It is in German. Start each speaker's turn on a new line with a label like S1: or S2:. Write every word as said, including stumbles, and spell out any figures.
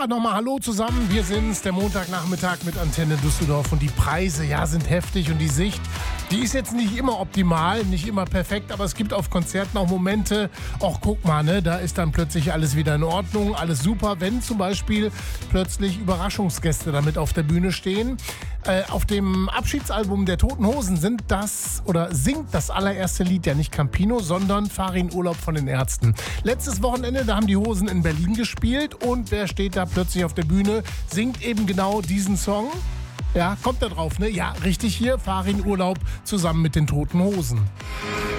S1: Ja, nochmal hallo zusammen. Wir sind's, der Montagnachmittag mit Antenne Düsseldorf. Und die Preise, ja, sind heftig. Und die Sicht, die ist jetzt nicht immer optimal, nicht immer perfekt. Aber es gibt auf Konzerten auch Momente, ach, guck mal, ne, da ist dann plötzlich alles wieder in Ordnung, alles super. Wenn zum Beispiel plötzlich Überraschungsgäste damit auf der Bühne stehen. Äh, auf dem Abschiedsalbum der Toten Hosen sind das, oder singt das allererste Lied ja nicht Campino, sondern Fahr in Urlaub von den Ärzten. Letztes Wochenende, da haben die Hosen in Berlin gespielt und wer steht da plötzlich auf der Bühne, singt eben genau diesen Song. Ja, kommt da drauf, ne? Ja, richtig hier, Fahr in Urlaub zusammen mit den Toten Hosen.